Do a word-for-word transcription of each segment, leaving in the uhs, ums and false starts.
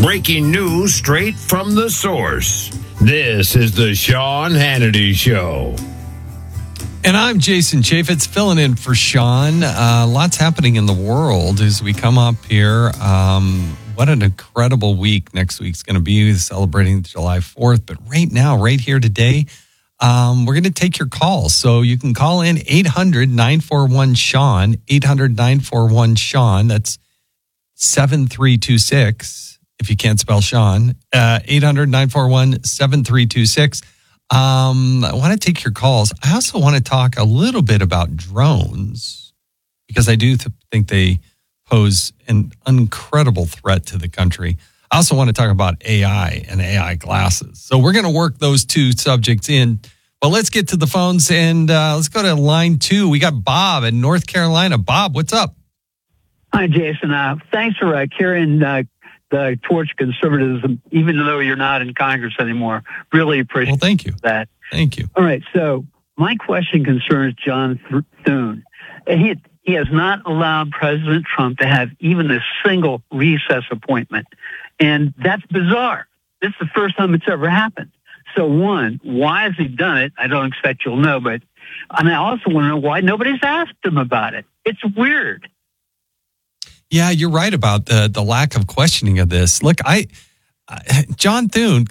Breaking news straight from the source. This is the Sean Hannity Show. And I'm Jason Chaffetz, filling in for Sean. Uh, lots happening in the world as we come up here. Um, what an incredible week next week's going to be, celebrating July fourth. But right now, right here today, um, we're going to take your calls. So you can call in eight hundred, nine four one, Sean, eight hundred, nine four one, Sean. That's seven three two six, if you can't spell Sean. Uh, eight hundred, nine four one, seven three two six. Um, I want to take your calls. I also want to talk a little bit about drones, because I do th- think they pose an incredible threat to the country. I also want to talk about A I and A I glasses. So we're going to work those two subjects in. But let's get to the phones, and uh, let's go to line two. We got Bob in North Carolina. Bob, what's up? Hi, Jason. Uh, thanks for uh, carrying uh, the torch of conservatism, even though you're not in Congress anymore. Really appreciate well, thank you. that. Thank you. All right. So my question concerns John Thune. He, he has not allowed President Trump to have even a single recess appointment. And that's bizarre. This is the first time it's ever happened. So one, why has he done it? I don't expect you'll know, but and I also want to know why nobody's asked him about it. It's weird. Yeah, you're right about the the lack of questioning of this. Look, I, I John Thune,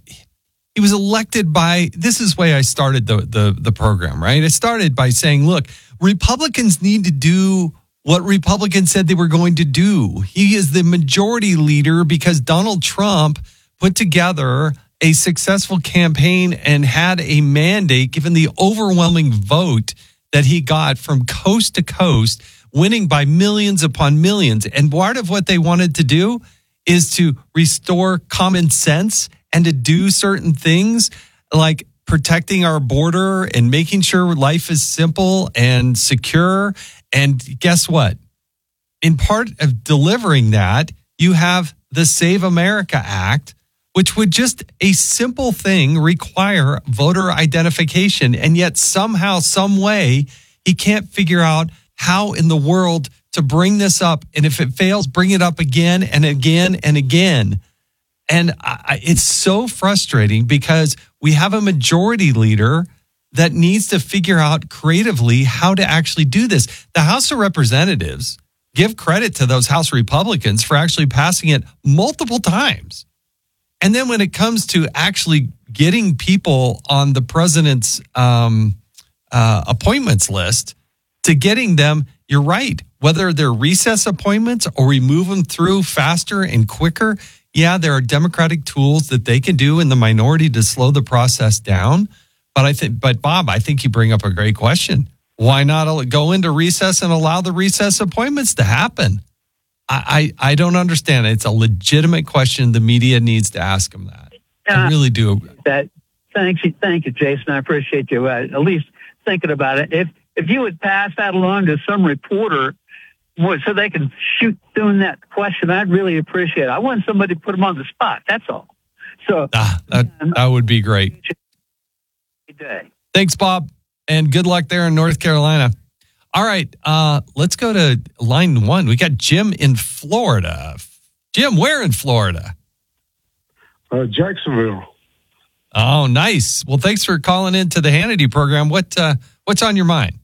he was elected by, this is the way I started the, the, the program, right? I started by saying, look, Republicans need to do what Republicans said they were going to do. He is the majority leader because Donald Trump put together a successful campaign and had a mandate, given the overwhelming vote that he got from coast to coast, winning by millions upon millions. And part of what they wanted to do is to restore common sense and to do certain things like protecting our border and making sure life is simple and secure. And guess what? In part of delivering that, you have the Save America Act, which would just a simple thing require voter identification. And yet somehow, some way, he can't figure out how in the world to bring this up. And if it fails, bring it up again and again and again. And I, it's so frustrating because we have a majority leader that needs to figure out creatively how to actually do this. The House of Representatives, give credit to those House Republicans for actually passing it multiple times. And then when it comes to actually getting people on the president's um, uh, appointments list, to getting them, you're right, whether they're recess appointments or we move them through faster and quicker. Yeah, there are democratic tools that they can do in the minority to slow the process down. But I think, but Bob, I think you bring up a great question. Why not go into recess and allow the recess appointments to happen? I, I, I don't understand. It's a legitimate question. The media needs to ask them that. Uh, I really do. That. Thank you, thank you, Jason. I appreciate you uh, at least thinking about it. If if you would pass that along to some reporter, so they can shoot doing that question, I'd really appreciate it. I want somebody to put them on the spot. That's all. So ah, that, that would be great. Day. Thanks, Bob, and good luck there in North Carolina. All right, uh, let's go to line one. We got Jim in Florida. Jim, where in Florida? Uh, Jacksonville. Oh, nice. Well, thanks for calling into the Hannity program. What uh, what's on your mind?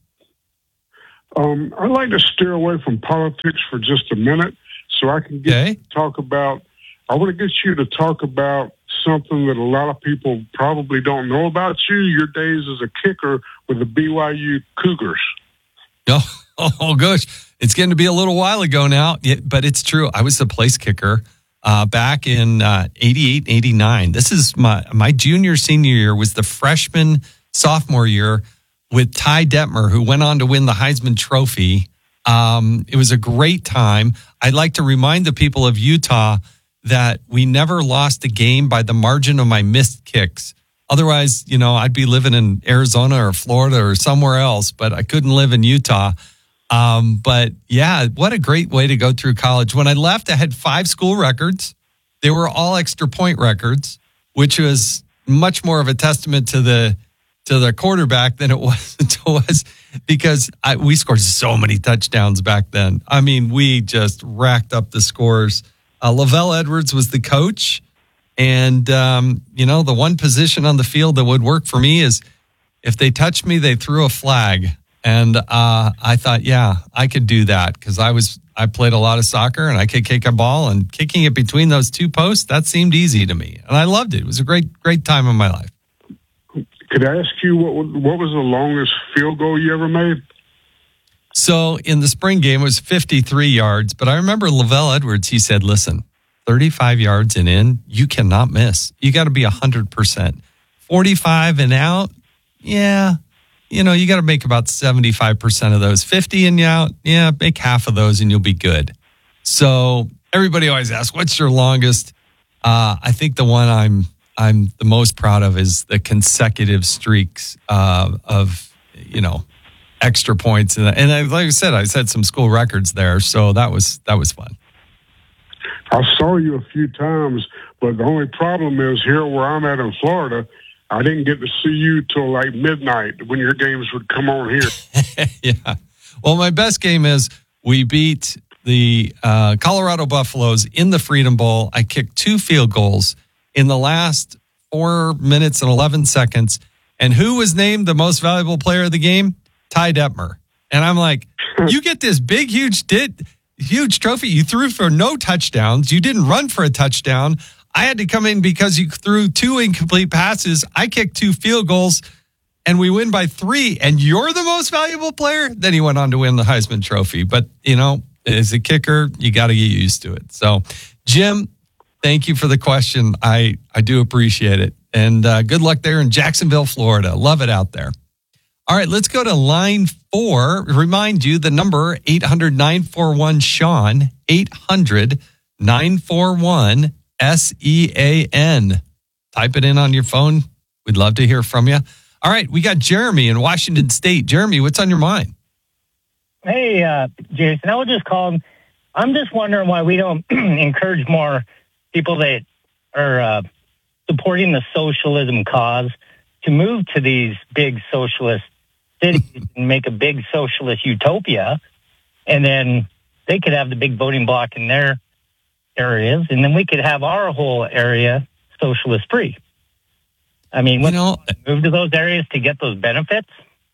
Um, I'd like to steer away from politics for just a minute so I can get okay. to talk about, I want to get you to talk about something that a lot of people probably don't know about you, your days as a kicker with the B Y U Cougars. Oh, oh gosh. It's getting to be a little while ago now, but it's true. I was the place kicker uh, back in uh, eighty-eight, eighty-nine. This is my, my junior, senior year was the freshman, sophomore year with Ty Detmer, who went on to win the Heisman Trophy. Um, it was a great time. I'd like to remind the people of Utah that we never lost a game by the margin of my missed kicks. Otherwise, you know, I'd be living in Arizona or Florida or somewhere else, but I couldn't live in Utah. Um, but yeah, what a great way to go through college. When I left, I had five school records. They were all extra point records, which was much more of a testament to the to the quarterback than it was to us, because I, we scored so many touchdowns back then. I mean, we just racked up the scores. Uh, Lavelle Edwards was the coach. And, um, you know, the one position on the field that would work for me is if they touched me, they threw a flag. And uh, I thought, yeah, I could do that because I was I played a lot of soccer and I could kick a ball, and kicking it between those two posts, that seemed easy to me. And I loved it. It was a great, great time in my life. Could I ask you what what was the longest field goal you ever made? So in the spring game, it was fifty-three yards. But I remember Lavelle Edwards, he said, listen, thirty-five yards and in, you cannot miss. You got to be one hundred percent. forty-five and out, yeah. You know, you got to make about seventy-five percent of those. fifty and out, yeah, make half of those and you'll be good. So everybody always asks, what's your longest? Uh, I think the one I'm I'm the most proud of is the consecutive streaks uh, of, you know, extra points. And, and I, like I said, I set some school records there. So that was that was fun. I saw you a few times, but the only problem is here where I'm at in Florida, I didn't get to see you till like midnight when your games would come on here. Yeah. Well, my best game is we beat the uh, Colorado Buffaloes in the Freedom Bowl. I kicked two field goals in the last four minutes and eleven seconds. And who was named the most valuable player of the game? Ty Detmer. And I'm like, you get this big, huge, did, huge trophy. You threw for no touchdowns. You didn't run for a touchdown. I had to come in because you threw two incomplete passes. I kicked two field goals, and we win by three, and you're the most valuable player? Then he went on to win the Heisman Trophy. But, you know, as a kicker, you got to get used to it. So, Jim, thank you for the question. I, I do appreciate it. And uh, good luck there in Jacksonville, Florida. Love it out there. All right, let's go to line four. Remind you, the number eight hundred nine four one Sean, eight hundred nine four one S E A N. Type it in on your phone. We'd love to hear from you. All right, we got Jeremy in Washington State. Jeremy, what's on your mind? Hey, uh, Jason, I was just calling. I'm just wondering why we don't encourage more people that are uh, supporting the socialism cause to move to these big socialist cities and make a big socialist utopia, and then they could have the big voting block in their areas, and then we could have our whole area socialist free. I mean, you know, move to those areas to get those benefits.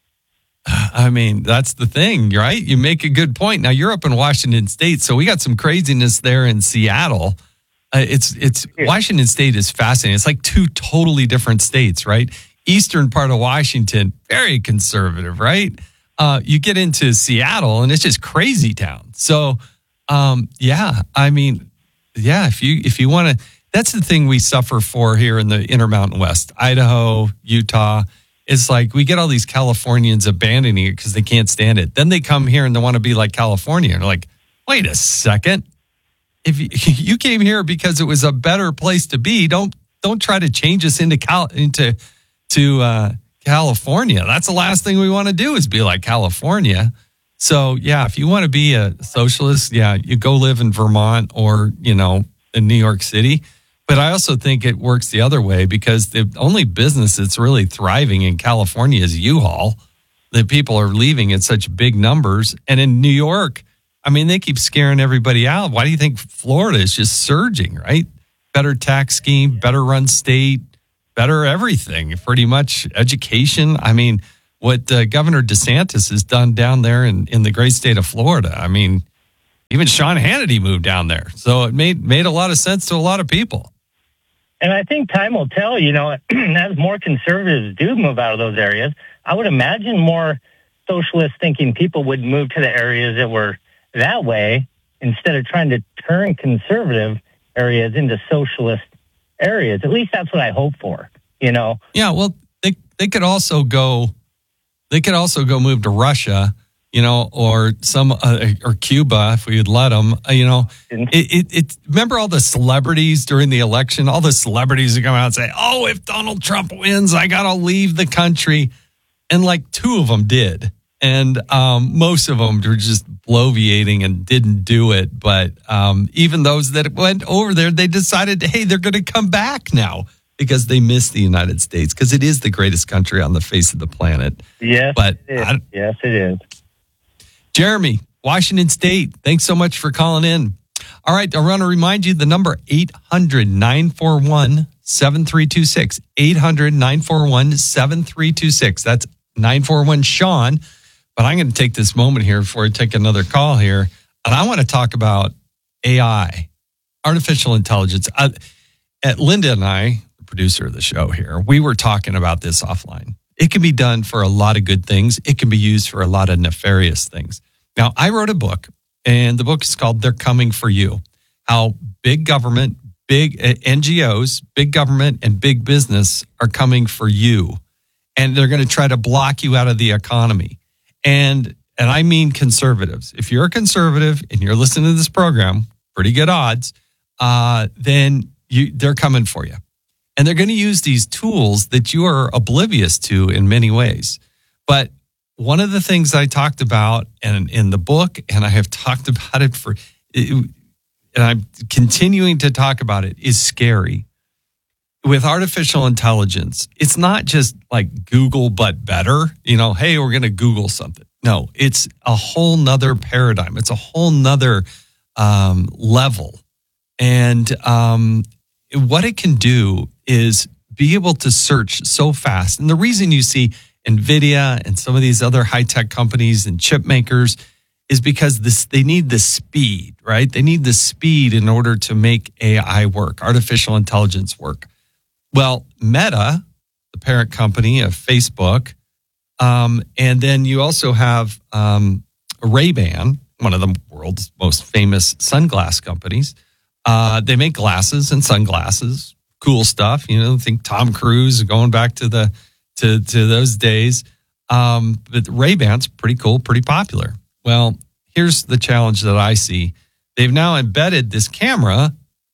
I mean, that's the thing, right? You make a good point. Now, you're up in Washington State, so we got some craziness there in Seattle. Uh, it's it's Washington State is fascinating. It's like two totally different states, right? Eastern part of Washington, very conservative, right? Uh, you get into Seattle, and it's just crazy town. So, um, yeah, I mean, yeah, if you if you want to, that's the thing we suffer for here in the Intermountain West, Idaho, Utah. It's like we get all these Californians abandoning it because they can't stand it. Then they come here and they want to be like California. And they're like, wait a second. If you, you came here because it was a better place to be, don't don't try to change us into Cal, into to uh, California. That's the last thing we want to do is be like California. So, yeah, if you want to be a socialist, yeah, you go live in Vermont or, you know, in New York City. But I also think it works the other way because the only business that's really thriving in California is U-Haul. The people are leaving in such big numbers. And in New York, I mean, they keep scaring everybody out. Why do you think Florida is just surging, right? Better tax scheme, better run state, better everything, pretty much education. I mean, what uh, Governor DeSantis has done down there in, in the great state of Florida. I mean, even Sean Hannity moved down there. So it made made a lot of sense to a lot of people. And I think time will tell, you know, as more conservatives do move out of those areas, I would imagine more socialist thinking people would move to the areas that were that way instead of trying to turn conservative areas into socialist areas. At least that's what I hope for, you know. Yeah, well, they they could also go they could also go move to Russia, you know, or some uh, or Cuba if we would let them. Uh, you know, it, it it remember all the celebrities during the election, all the celebrities who come out and say, "Oh, if Donald Trump wins, I got to leave the country." And like two of them did. And um, most of them were just bloviating and didn't do it. But um, even those that went over there, they decided, hey, they're going to come back now because they miss the United States because it is the greatest country on the face of the planet. Yes, but it is. Yes, it is. Jeremy, Washington State, thanks so much for calling in. All right, I want to remind you the number eight hundred, nine four one, seven three two six. eight hundred, nine four one, seven three two six. That's nine four one Sean. But I'm going to take this moment here before I take another call here. And I want to talk about A I, artificial intelligence. I, at Linda and I, the producer of the show here, we were talking about this offline. It can be done for a lot of good things. It can be used for a lot of nefarious things. Now, I wrote a book, and the book is called They're Coming for You. How big government, big N G Os, big government, and big business are coming for you. And they're going to try to block you out of the economy. And and I mean conservatives. If you're a conservative and you're listening to this program, pretty good odds, uh, then you, they're coming for you. And they're going to use these tools that you are oblivious to in many ways. But one of the things I talked about in, in the book, and I have talked about it for, and I'm continuing to talk about it, is scary. With artificial intelligence, it's not just like Google, but better. You know, hey, we're going to Google something. No, it's a whole nother paradigm. It's a whole nother um, level. And um, what it can do is be able to search so fast. And the reason you see NVIDIA and some of these other high-tech companies and chip makers is because this they need the speed, right? They need the speed in order to make A I work, artificial intelligence work. Well, Meta, the parent company of Facebook, um, and then you also have um, Ray-Ban, one of the world's most famous sunglass companies. Uh, they make glasses and sunglasses, cool stuff. You know, think Tom Cruise going back to the to to those days. Um, but Ray-Ban's pretty cool, pretty popular. Well, here's the challenge that I see: they've now embedded this camera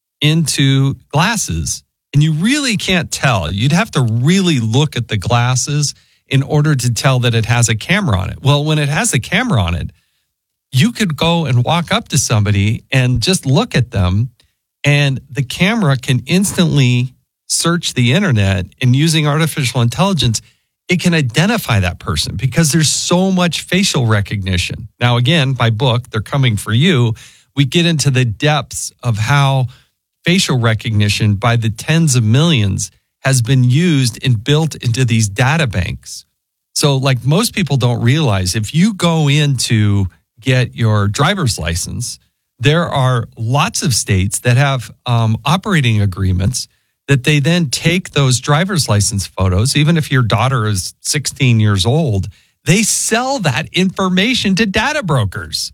into glasses. And you really can't tell. You'd have to really look at the glasses in order to tell that it has a camera on it. Well, when it has a camera on it, you could go and walk up to somebody and just look at them, and the camera can instantly search the internet, and using artificial intelligence, it can identify that person because there's so much facial recognition. Now, again, my book, They're Coming for You, we get into the depths of how facial recognition by the tens of millions has been used and built into these data banks. So like most people don't realize, if you go in to get your driver's license, there are lots of states that have um, operating agreements that they then take those driver's license photos, even if your daughter is sixteen years old, they sell that information to data brokers.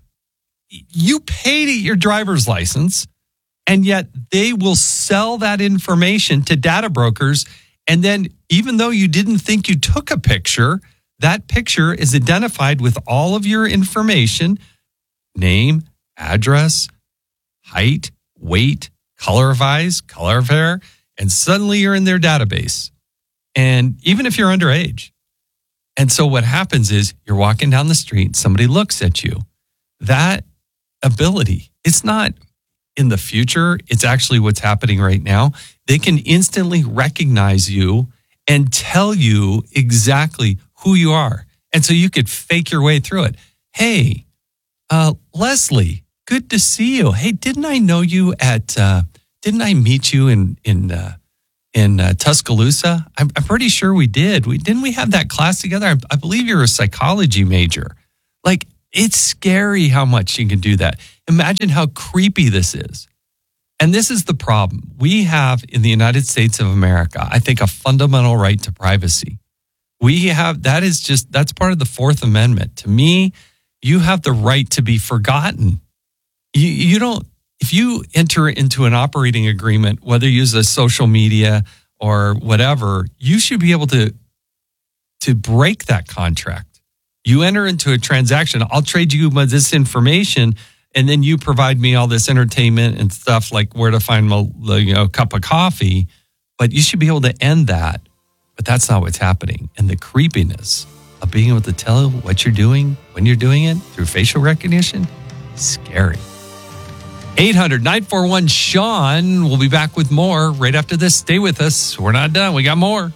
You paid your driver's license, and yet they will sell that information to data brokers. And then even though you didn't think you took a picture, that picture is identified with all of your information, name, address, height, weight, color of eyes, color of hair, and suddenly you're in their database. And even if you're underage. And so what happens is you're walking down the street, somebody looks at you. That ability, it's not in the future, it's actually what's happening right now. They can instantly recognize you and tell you exactly who you are. And so you could fake your way through it. Hey, uh, Leslie, good to see you. Hey, didn't I know you at, uh, didn't I meet you in, in, uh, in uh, Tuscaloosa? I'm, I'm pretty sure we did. We Didn't we have that class together? I, I believe you're a psychology major. Like, it's scary how much you can do that. Imagine how creepy this is. And this is the problem. We have in the United States of America, I think, a fundamental right to privacy. We have, that is just, that's part of the Fourth Amendment. To me, you have the right to be forgotten. You, you don't, if you enter into an operating agreement, whether you use a social media or whatever, you should be able to, to break that contract. You enter into a transaction, I'll trade you this information, and then you provide me all this entertainment and stuff like where to find a you know, cup of coffee. But you should be able to end that. But that's not what's happening. And the creepiness of being able to tell what you're doing, when you're doing it, through facial recognition, scary. eight hundred, nine four one, Sean. We'll be back with more right after this. Stay with us. We're not done. We got more.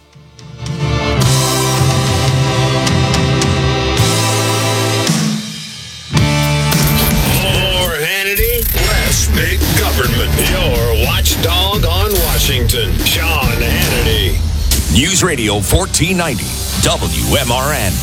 Big News Radio fourteen ninety, W M R N.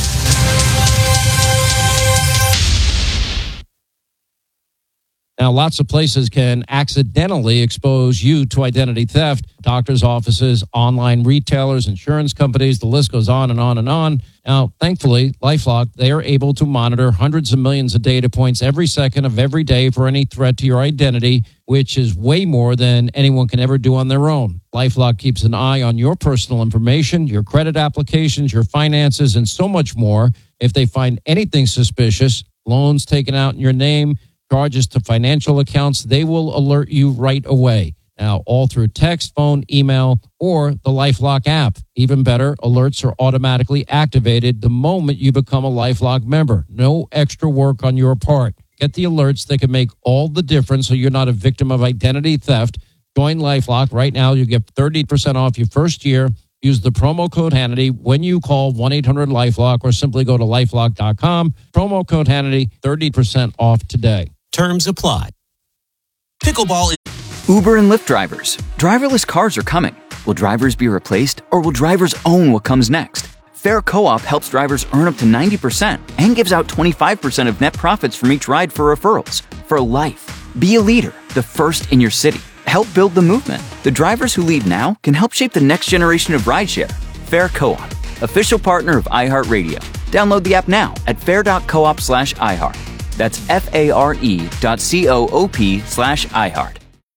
Now, lots of places can accidentally expose you to identity theft. Doctors' offices, online retailers, insurance companies, the list goes on and on and on. Now, thankfully, LifeLock, they are able to monitor hundreds of millions of data points every second of every day for any threat to your identity, which is way more than anyone can ever do on their own. LifeLock keeps an eye on your personal information, your credit applications, your finances, and so much more. If they find anything suspicious, loans taken out in your name, charges to financial accounts, they will alert you right away. Now, all through text, phone, email, or the LifeLock app. Even better, alerts are automatically activated the moment you become a LifeLock member. No extra work on your part. Get the alerts that can make all the difference so you're not a victim of identity theft. Join LifeLock right now. You get thirty percent off your first year. Use the promo code Hannity when you call one eight hundred LifeLock or simply go to lifelock dot com. Promo code Hannity, thirty percent off today. Terms apply. Pickleball. Uber and Lyft drivers. Driverless cars are coming. Will drivers be replaced, or will drivers own what comes next? Fair Co-op helps drivers earn up to ninety percent and gives out twenty-five percent of net profits from each ride for referrals. For life. Be a leader, the first in your city. Help build the movement. The drivers who lead now can help shape the next generation of rideshare. Fair Co-op, official partner of iHeartRadio. Download the app now at fair.coop slash iHeart. That's F-A-R-E dot C-O-O-P slash iHeart.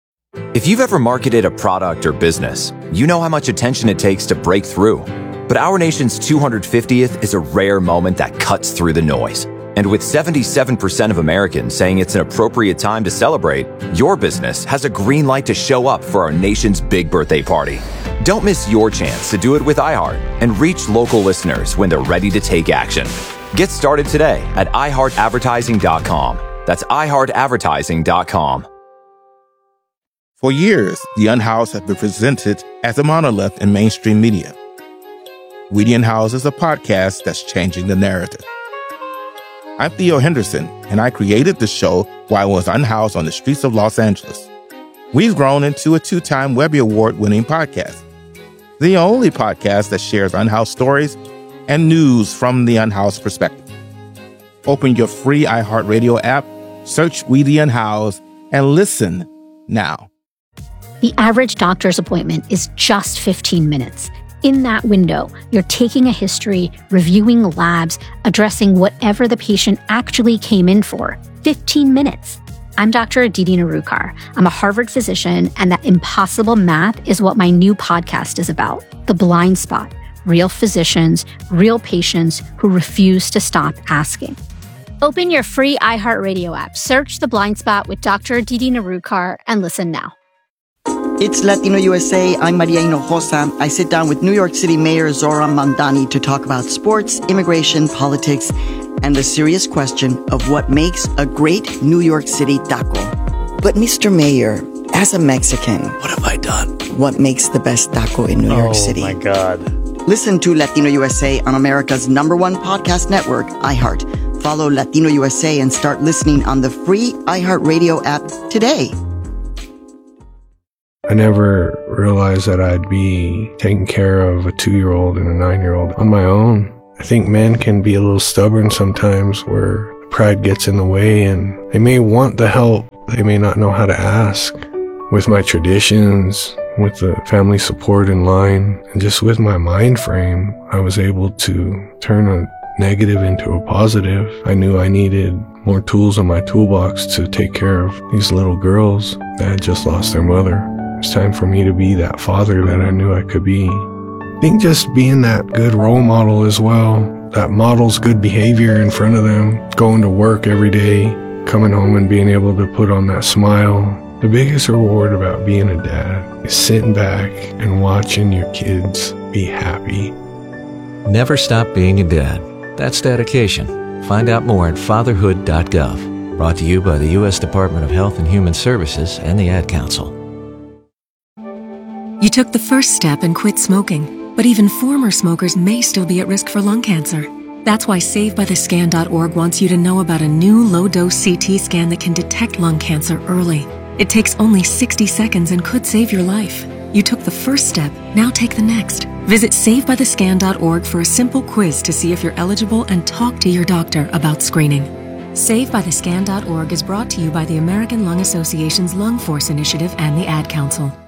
If you've ever marketed a product or business, you know how much attention it takes to break through. But our nation's two hundred fiftieth is a rare moment that cuts through the noise. And with seventy-seven percent of Americans saying it's an appropriate time to celebrate, your business has a green light to show up for our nation's big birthday party. Don't miss your chance to do it with iHeart and reach local listeners when they're ready to take action. Get started today at i heart advertising dot com. That's i heart advertising dot com. For years, The Unhoused has been presented as a monolith in mainstream media. We The Unhoused is a podcast that's changing the narrative. I'm Theo Henderson, and I created the show while I was unhoused on the streets of Los Angeles. We've grown into a two-time Webby Award-winning podcast, the only podcast that shares unhoused stories and news from the unhoused perspective. Open your free iHeartRadio app, search We The Unhoused, and listen now. The average doctor's appointment is just fifteen minutes. In that window, you're taking a history, reviewing labs, addressing whatever the patient actually came in for. fifteen minutes. I'm Doctor Aditi Narukar. I'm a Harvard physician, and that impossible math is what my new podcast is about. The Blind Spot. Real physicians, real patients who refuse to stop asking. Open your free iHeartRadio app, search The Blind Spot with Doctor Aditi Narukar, and listen now. It's Latino U S A. I'm Maria Hinojosa. I sit down with New York City Mayor Zohran Mamdani to talk about sports, immigration, politics, and the serious question of what makes a great New York City taco. But Mister Mayor, as a Mexican, what have I done? What makes the best taco in New oh, York City? Oh, my God. Listen to Latino U S A on America's number one podcast network, iHeart. Follow Latino U S A and start listening on the free iHeartRadio app today. I never realized that I'd be taking care of a two-year-old and a nine-year-old on my own. I think men can be a little stubborn sometimes where pride gets in the way and they may want the help. They may not know how to ask. With my traditions, with the family support in line, and just with my mind frame, I was able to turn a negative into a positive. I knew I needed more tools in my toolbox to take care of these little girls that had just lost their mother. It's time for me to be that father that I knew I could be. I think just being that good role model as well, that models good behavior in front of them, going to work every day, coming home and being able to put on that smile. The biggest reward about being a dad is sitting back and watching your kids be happy. Never stop being a dad. That's dedication. Find out more at fatherhood dot gov. Brought to you by the U S Department of Health and Human Services and the Ad Council. You took the first step and quit smoking, but even former smokers may still be at risk for lung cancer. That's why save by the scan dot org wants you to know about a new low-dose C T scan that can detect lung cancer early. It takes only sixty seconds and could save your life. You took the first step, now take the next. Visit save by the scan dot org for a simple quiz to see if you're eligible and talk to your doctor about screening. save by the scan dot org is brought to you by the American Lung Association's Lung Force Initiative and the Ad Council.